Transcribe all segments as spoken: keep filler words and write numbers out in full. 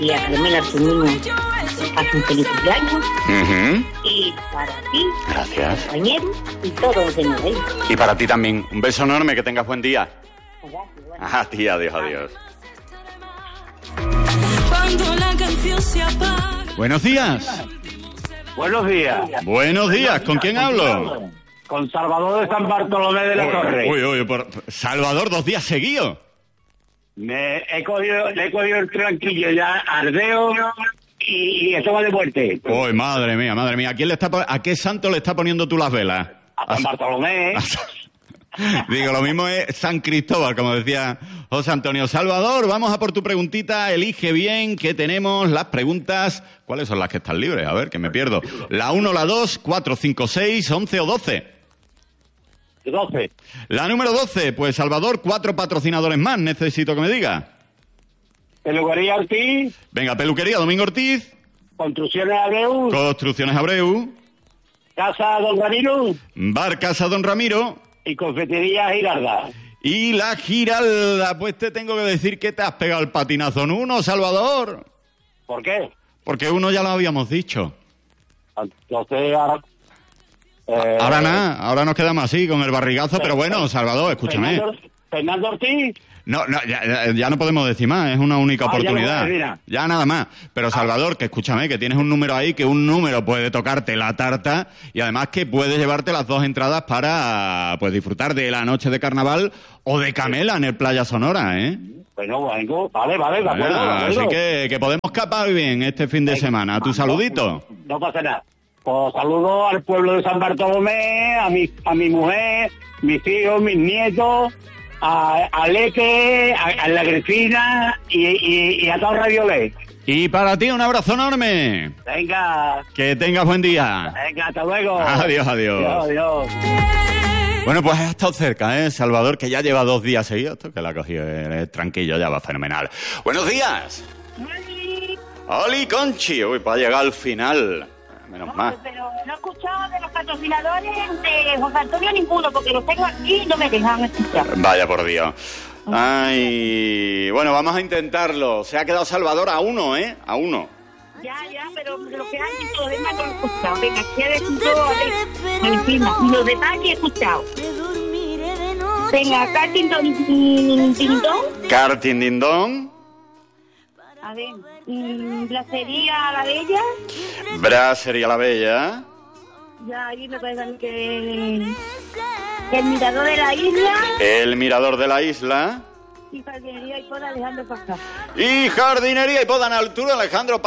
y a Carmela, tu niño, hace un feliz cumpleaños. Uh-huh. Y para ti, gracias, compañero, y todos los de Noel. Y para ti también. Un beso enorme, que tengas buen día. Gracias, bueno. A ti, adiós, adiós. Buenos días. Buenos días. Buenos días. ¿Con quién hablo? Con Salvador de San Bartolomé de la Uy, Torre. Uy, uy, por... Salvador, dos días seguidos. Me he cogido, le he cogido el tranquillo ya, ardeo y, y eso va de muerte. Uy, madre mía, madre mía. ¿A quién le está, ¿A qué santo le está poniendo tú las velas? A San Bartolomé. Digo, lo mismo es San Cristóbal, como decía José Antonio. Salvador, vamos a por tu preguntita. Elige bien, que tenemos las preguntas. ¿Cuáles son las que están libres? A ver, que me pierdo. La uno, la dos, cuatro, cinco, seis, once o doce. doce. La número doce, pues Salvador, cuatro patrocinadores más, necesito que me diga. Peluquería Ortiz. Venga, Peluquería Domingo Ortiz. Construcciones Abreu. Construcciones Abreu. Casa Don Ramiro. Bar Casa Don Ramiro. Y Confetería Giralda. Y la Giralda, pues te tengo que decir que te has pegado el patinazo en uno, Salvador. ¿Por qué? Porque uno ya lo habíamos dicho. Entonces ahora... Eh, ahora nada, ahora nos quedamos así con el barrigazo, pero bueno, Salvador, escúchame. Fernando, Fernando Ortiz. No, no ya, ya, ya no podemos decir más, es una única ah, oportunidad. Ya, no ya nada más. Pero Salvador, que escúchame, que tienes un número ahí, que un número puede tocarte la tarta y además que puedes llevarte las dos entradas para pues disfrutar de la noche de carnaval o de Camela en el Playa Sonora, ¿eh? Bueno, vengo, vale, vale, de acuerdo, Bueno, de acuerdo. así que, que podemos escapar bien este fin de semana. ¿Tu saludito? No, no pasa nada. Pues saludo al pueblo de San Bartolomé, a mi, a mi mujer, mis hijos, mis nietos, a, a Lete, a, a la Grifina y, y, y a todo Radiolet. Y para ti un abrazo enorme. Venga. Que tengas buen día. Venga, hasta luego. Adiós, adiós. Adiós, adiós. Bueno, pues ha estado cerca, ¿eh? Salvador, que ya lleva dos días seguidos, que la ha cogido eh, tranquilo, ya va fenomenal. Buenos días. Oli. Oli, Conchi. Uy, para llegar al final. Menos No, mal. pero no he escuchado de los patrocinadores de José Antonio ninguno, porque los tengo aquí y no me dejan escuchar. Vaya por Dios. Ay, bueno, vamos a intentarlo. Se ha quedado Salvador a uno, ¿eh? A uno. Ya, ya, pero lo que han dicho los demás no lo he escuchado. Venga, aquí he decidido a ver, encima. Y los demás he escuchado. Venga, Karting Dindón. Karting Dindón. A ver, mm, Bracería La Bella. Brassería La Bella. Ya, ahí me parece a mí que... El Mirador de la Isla. El Mirador de la Isla. Y Jardinería y Poda Alejandro Pascal. Y Jardinería y Poda en Altura Alejandro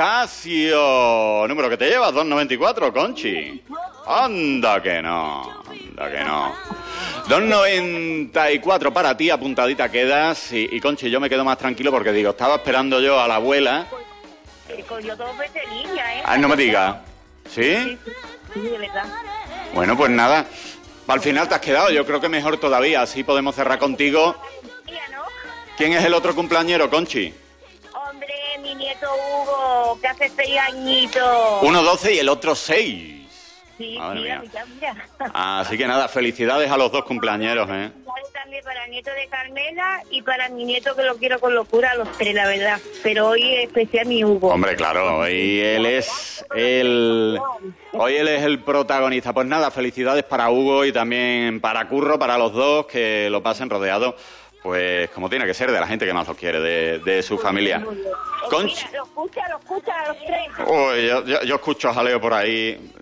Pascasio. Número que te llevas, dos noventa y cuatro, Conchi. Anda que no, anda que no. dos noventa y cuatro para ti, apuntadita quedas. Y, y Conchi, yo me quedo más tranquilo porque digo, estaba esperando yo a la abuela. Eh, cogió dos veces niña, ¿eh? Ah, no me digas. ¿Sí? Sí, sí, sí, de verdad. Bueno, pues nada. Al final te has quedado, yo creo que mejor todavía. Así podemos cerrar contigo. ¿No? ¿Quién es el otro cumpleañero, Conchi? Hombre, mi nieto Hugo, que hace seis añitos. Uno doce y el otro seis. Sí, Madre mira, mía. mira, mira. Así que nada, felicidades a los dos cumpleañeros, ¿eh? También para el nieto de Carmela y para mi nieto, que lo quiero con locura, los tres, la verdad. Pero hoy es especial mi Hugo. Hombre, claro, hoy él es el... Hoy él es el protagonista. Pues nada, felicidades para Hugo y también para Curro, para los dos, que lo pasen rodeados, pues como tiene que ser, de la gente que más los quiere, de, de su familia. Conchi... Mira, lo escucha, lo escucha a los tres. Uy, yo, yo, yo escucho a jaleo por ahí.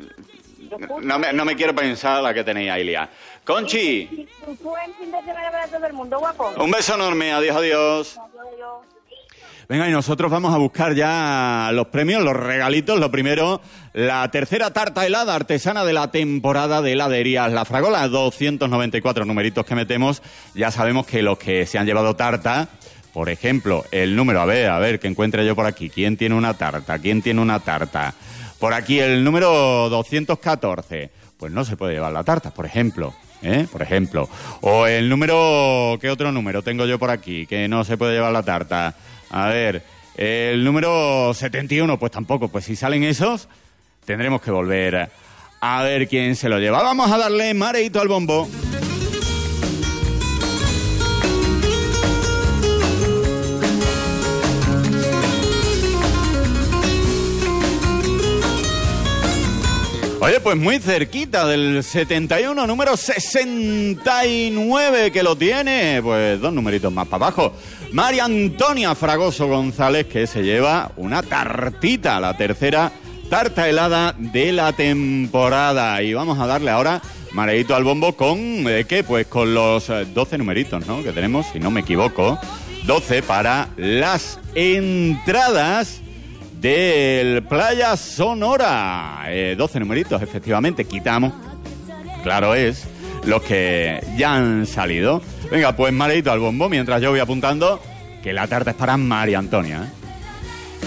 No me, no me quiero pensar la que tenéis ahí, Lía. Conchi. Buen fin de semana para todo el mundo, guapo. Un beso enorme, adiós, adiós. Venga, y nosotros vamos a buscar ya los premios, los regalitos. Lo primero, la tercera tarta helada artesana de la temporada de heladerías La Fragola. doscientos noventa y cuatro numeritos que metemos. Ya sabemos que los que se han llevado tarta, por ejemplo, el número, a ver, a ver, que encuentre yo por aquí. ¿Quién tiene una tarta? ¿Quién tiene una tarta? Por aquí el número doscientos catorce. Pues no se puede llevar la tarta, por ejemplo. ¿Eh? Por ejemplo. O el número... ¿Qué otro número tengo yo por aquí? Que no se puede llevar la tarta. A ver, el número setenta y uno, pues tampoco. Pues si salen esos, tendremos que volver a ver quién se lo lleva. Vamos a darle mareito al bombo. Oye, pues muy cerquita del setenta y uno, número sesenta y nueve que lo tiene, pues dos numeritos más para abajo. María Antonia Fragoso González, que se lleva una tartita, la tercera tarta helada de la temporada. Y vamos a darle ahora mareito al bombo con, ¿eh, qué? Pues con los doce numeritos, ¿no? Que tenemos, si no me equivoco, doce para las entradas del Playa Sonora. Eh, doce numeritos, efectivamente, quitamos, claro es, los que ya han salido. Venga, pues mareito al bombo, mientras yo voy apuntando que la tarta es para María Antonia, ¿eh?